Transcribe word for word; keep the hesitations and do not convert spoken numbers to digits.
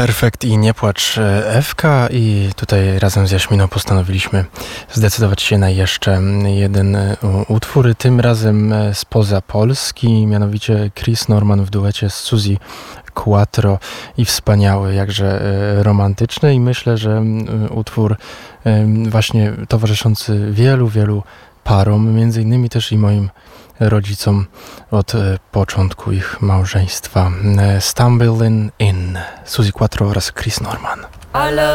Perfekt i Nie płacz Ewka, i tutaj razem z Jaśminą postanowiliśmy zdecydować się na jeszcze jeden utwór, tym razem spoza Polski, mianowicie Chris Norman w duecie z Suzy Quatro i wspaniały, jakże romantyczny, i myślę, że utwór właśnie towarzyszący wielu, wielu parom, między innymi też i moim rodzicom od początku ich małżeństwa. Stumbling In, Suzy Quatro oraz Chris Norman.